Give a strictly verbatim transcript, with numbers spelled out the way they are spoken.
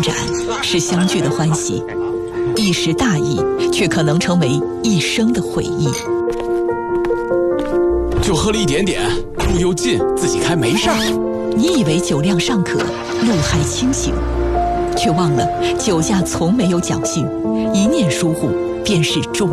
展是相聚的欢喜，一时大意却可能成为一生的回忆。 就喝了一点点，路又近，自己开没事儿。 你以为酒量尚可，路还清醒，却忘了酒驾从没有侥幸，一念疏忽便是终